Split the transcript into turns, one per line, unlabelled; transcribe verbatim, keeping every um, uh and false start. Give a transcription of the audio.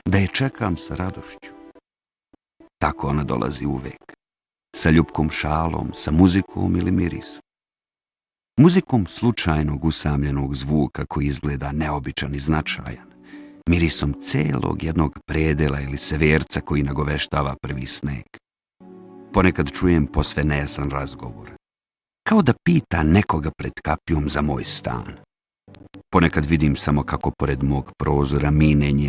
da je čekam sa radošću. Tako ona dolazi uvek, sa ljubkom šalom, sa muzikom ili mirisom. Muzikom slučajnog usamljenog zvuka koji izgleda neobičan i značajan, mirisom celog jednog predela ili severca koji nagoveštava prvi sneg. Ponekad čujem posve nejasan razgovor, kao da pita nekoga pred kapijom za moj stan. Ponekad vidim samo kako pored mog prozora mine njen